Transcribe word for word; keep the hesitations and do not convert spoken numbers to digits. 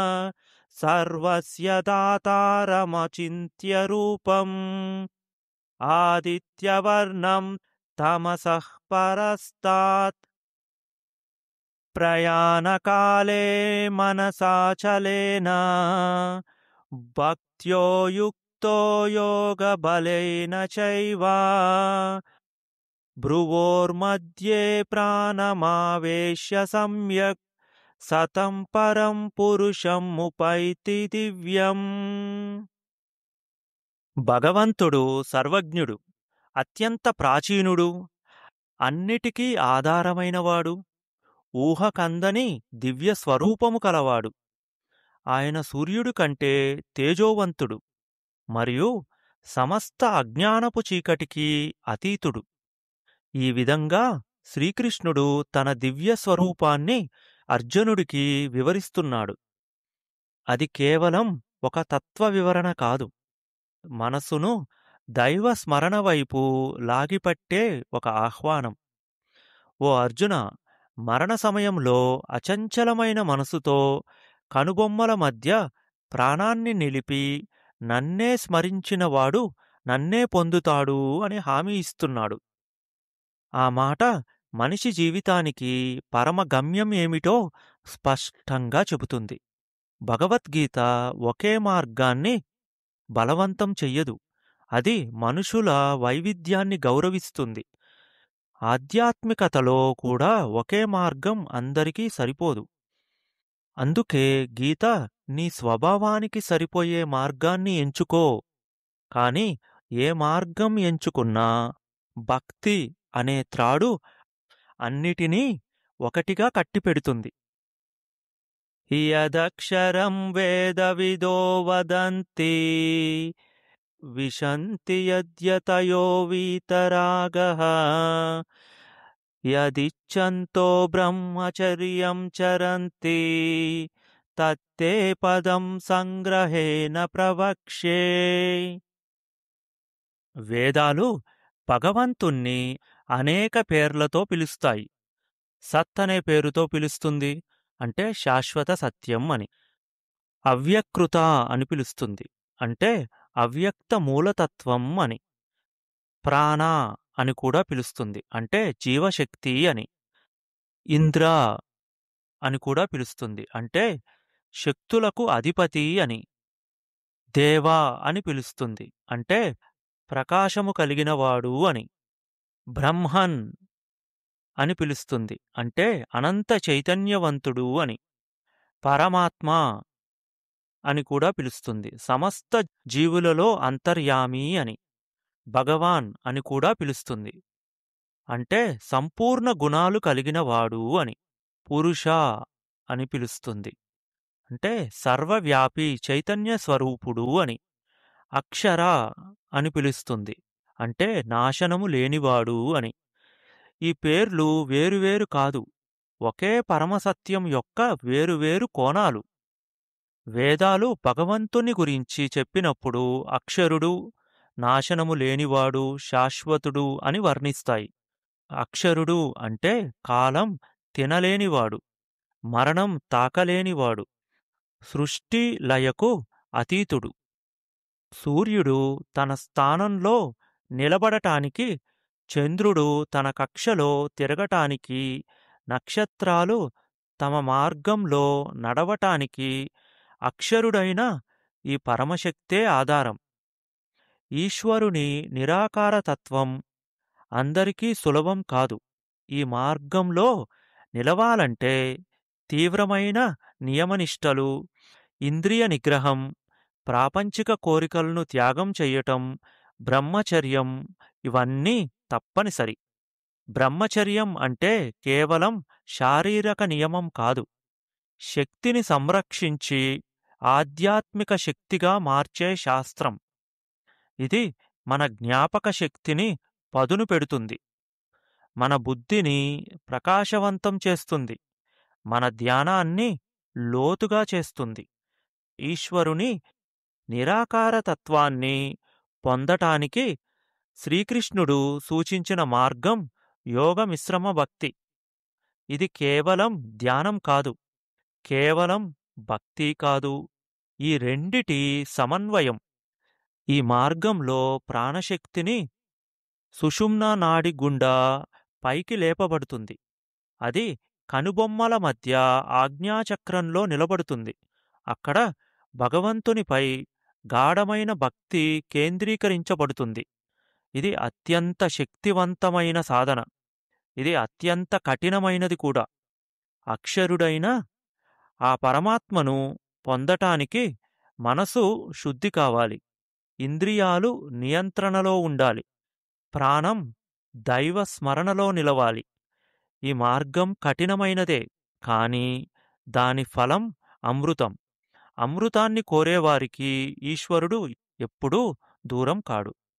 సర్వస్య దాతారమచింత్య రూపం ఆదిత్యవర్ణం తమసః పరస్తాత్ ప్రయాణకాలే మనసాచలేన భక్త్యో యుక్తో యోగబలేన చైవ భ్రువోర్మధ్యే ప్రాణమావేశ్య సమ్యక్ సతం పరం పురుషం ముపైతి దివ్యం. భగవంతుడు సర్వజ్ఞుడు, అత్యంత ప్రాచీనుడు, అన్నిటికీ ఆధారమైనవాడు, ఊహకందని దివ్య స్వరూపము కలవాడు. ఆయన సూర్యుడు కంటే తేజోవంతుడు మరియు సమస్త అజ్ఞానపు చీకటికి అతీతుడు. ఈ విధంగా శ్రీకృష్ణుడు తన దివ్య స్వరూపాన్ని అర్జునుడికి వివరిస్తున్నాడు. అది కేవలం ఒక తత్వ వివరణ కాదు, మనసును దైవ స్మరణ వైపు లాగిపట్టే ఒక ఆహ్వానం. ఓ అర్జున, మరణ సమయంలో అచంచలమైన మనసుతో కనుబొమ్మల మధ్య ప్రాణాన్ని నిలిపి నన్నే స్మరించినవాడు నన్నే పొందుతాడు అని హామీ ఇస్తున్నాడు. ఆ మాట మనిషి జీవితానికి పరమ గమ్యం ఏమిటో స్పష్టంగా చెబుతుంది. భగవద్గీత ఒకే మార్గాన్ని బలవంతం చెయ్యదు, అది మనుషుల వైవిధ్యాన్ని గౌరవిస్తుంది. ఆధ్యాత్మికతలో కూడా ఒకే మార్గం అందరికీ సరిపోదు. అందుకే గీత నీ స్వభావానికి సరిపోయే మార్గాన్ని ఎంచుకో, కాని ఏ మార్గం ఎంచుకున్నా భక్తి అనే త్రాడు అన్నిటినీ ఒకటిగా కట్టిపెడుతుంది. యదక్షరం వేదవిదో వదంతి విశంతి యద్యతయో వీతరాగః యదిచ్ఛంతో బ్రహ్మచర్యం చరంతి తత్తే పదం సంగ్రహేణ ప్రవక్ష్యే. వేదాలు భగవంతుణ్ణి అనేక పేర్లతో పిలుస్తాయి. సత్ అనే పేరుతో పిలుస్తుంది, అంటే శాశ్వత సత్యం అని. అవ్యకృత అని పిలుస్తుంది, అంటే అవ్యక్త మూలతత్వం అని. ప్రాణ అని కూడా పిలుస్తుంది, అంటే జీవశక్తి అని. ఇంద్ర అని కూడా పిలుస్తుంది, అంటే శక్తులకు అధిపతి అని. దేవ అని పిలుస్తుంది, అంటే ప్రకాశము కలిగినవాడు అని. బ్రహ్మన్ అని పిలుస్తుంది, అంటే అనంత చైతన్యవంతుడు అని. పరమాత్మ అని కూడా పిలుస్తుంది, సమస్త జీవులలో అంతర్యామి అని. భగవాన్ అని కూడా పిలుస్తుంది, అంటే సంపూర్ణ గుణాలు కలిగినవాడు అని. పురుష అని పిలుస్తుంది, అంటే సర్వవ్యాపి చైతన్య స్వరూపుడు అని. అక్షర అని పిలుస్తుంది, అంటే నాశనము లేనివాడు అని. ఈ పేర్లు వేరువేరు కాదు, ఒకే పరమసత్యం యొక్క వేరువేరు కోణాలు. వేదాలు భగవంతుని గురించి చెప్పినప్పుడు అక్షరుడు, నాశనము లేనివాడు, శాశ్వతుడు అని వర్ణిస్తాయి. అక్షరుడు అంటే కాలం తినలేనివాడు, మరణం తాకలేనివాడు, సృష్టి లయకు అతీతుడు. సూర్యుడు తన స్థానంలో నిలబడటానికి, చంద్రుడు తన కక్షలో తిరగటానికి, నక్షత్రాలు తమ మార్గంలో నడవటానికి అక్షరుడైన ఈ పరమశక్తే ఆధారం. ఈశ్వరుని నిరాకారతత్వం అందరికీ సులభం కాదు. ఈ మార్గంలో నిలవాలంటే తీవ్రమైన నియమనిష్టలు, ఇంద్రియ నిగ్రహం, ప్రాపంచిక కోరికలను త్యాగం చెయ్యటం, బ్రహ్మచర్యం ఇవన్నీ తప్పనిసరి. బ్రహ్మచర్యం అంటే కేవలం శారీరక నియమం కాదు, శక్తిని సంరక్షించి ఆధ్యాత్మిక శక్తిగా మార్చే శాస్త్రం. ఇది మన జ్ఞాపక శక్తిని పదును పెడుతుంది, మన బుద్ధిని ప్రకాశవంతం చేస్తుంది, మన ధ్యానాన్ని లోతుగా చేస్తుంది. ఈశ్వరుని నిరాకారతత్వాన్ని పొందటానికి శ్రీకృష్ణుడు సూచించిన మార్గం యోగమిశ్రమ భక్తి. ఇది కేవలం ధ్యానం కాదు, కేవలం భక్తి కాదు. ఈ రెండిటి సమన్వయం ఈ మార్గంలో ప్రాణశక్తిని సుషుమ్నా నాడి గుండా పైకి లేపబడుతుంది. అది కనుబొమ్మల మధ్య ఆజ్ఞాచక్రంలో నిలబడుతుంది. అక్కడ భగవంతునిపై గాఢమైన భక్తి కేంద్రీకరించబడుతుంది. ఇది అత్యంత శక్తివంతమైన సాధన. ఇది అత్యంత కఠినమైనది కూడా. అక్షరుడైన ఆ పరమాత్మను పొందటానికి మనసు శుద్ధి కావాలి. ఇంద్రియాలు నియంత్రణలో ఉండాలి. ప్రాణం దైవ స్మరణలో నిలవాలి. ఈ మార్గం కఠినమైనదే, కానీ దాని ఫలం అమృతం. అమృతాన్ని కోరేవారికి ఈశ్వరుడు ఎప్పుడూ దూరం కాడు.